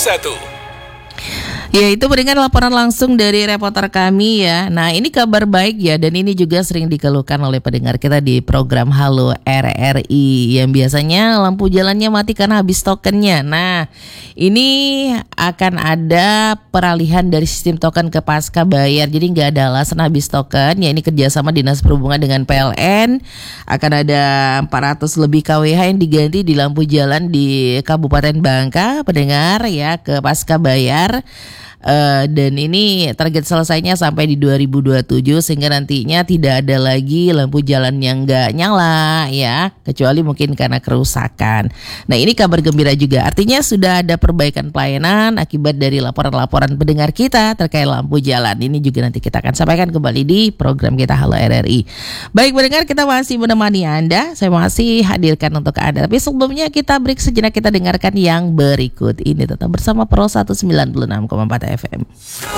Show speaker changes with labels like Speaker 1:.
Speaker 1: Ya, itu berikan laporan langsung dari reporter kami ya. Nah, ini kabar baik ya, dan ini juga sering dikeluhkan oleh pendengar kita di program Halo RRI yang biasanya lampu jalannya mati karena habis tokennya. Nah, ini akan ada peralihan dari sistem token ke pasca bayar. Jadi nggak ada alasan habis token. Ya, ini kerjasama Dinas Perhubungan dengan PLN. Akan ada 400 lebih kWh yang diganti di lampu jalan di Kabupaten Bangka, pendengar ya, ke pasca bayar. Dan ini target selesainya sampai di 2027, sehingga nantinya tidak ada lagi lampu jalan yang nggak nyala ya, kecuali mungkin karena kerusakan. Nah, ini kabar gembira juga, artinya sudah ada perbaikan pelayanan akibat dari laporan-laporan pendengar kita terkait lampu jalan. Ini juga nanti kita akan sampaikan kembali di program kita Halo RRI. Baik pendengar, kita masih menemani Anda, saya masih hadirkan untuk Anda. Tapi sebelumnya kita break sejenak, kita dengarkan yang berikut ini. Tetap bersama Pro 196,4 FM.